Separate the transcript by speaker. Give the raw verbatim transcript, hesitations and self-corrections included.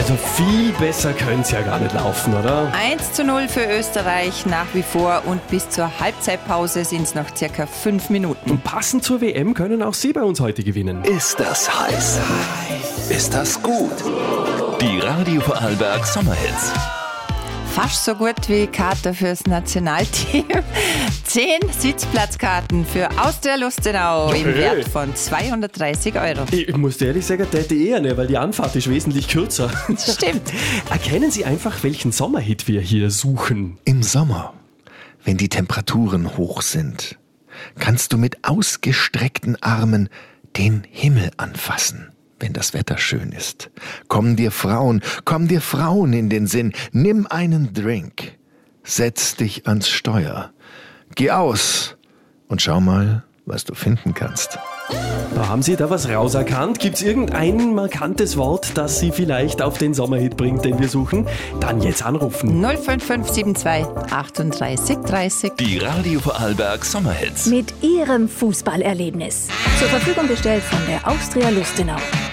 Speaker 1: Also viel besser könnte es ja gar nicht laufen, oder?
Speaker 2: eins zu null für Österreich nach wie vor und bis zur Halbzeitpause sind es noch circa fünf Minuten.
Speaker 1: Und passend zur W M können auch Sie bei uns heute gewinnen.
Speaker 3: Ist das heiß? Ist das gut? Die Radio Vorarlberg Sommerhits.
Speaker 2: Fast so gut wie Karte fürs Nationalteam. Zehn Sitzplatzkarten für Austria Lustenau
Speaker 1: Okay.
Speaker 2: im Wert von zweihundertdreißig Euro.
Speaker 1: Ich muss dir ehrlich sagen, täte eher nicht, weil die Anfahrt ist wesentlich kürzer.
Speaker 2: Stimmt.
Speaker 1: Erkennen Sie einfach, welchen Sommerhit wir hier suchen.
Speaker 3: Im Sommer, wenn die Temperaturen hoch sind, kannst du mit ausgestreckten Armen den Himmel anfassen. Wenn das Wetter schön ist. Kommen dir Frauen, kommen dir Frauen in den Sinn. Nimm einen Drink. Setz dich ans Steuer. Geh aus und schau mal, was du finden kannst.
Speaker 1: Da haben Sie da was rauserkannt? Gibt es irgendein markantes Wort, das Sie vielleicht auf den Sommerhit bringt, den wir suchen? Dann jetzt anrufen.
Speaker 2: null fünf fünf sieben zwei achtunddreißig dreißig.
Speaker 3: Die Radio Vorarlberg Sommerhits.
Speaker 4: Mit Ihrem Fußballerlebnis. Zur Verfügung gestellt von der Austria Lustenau.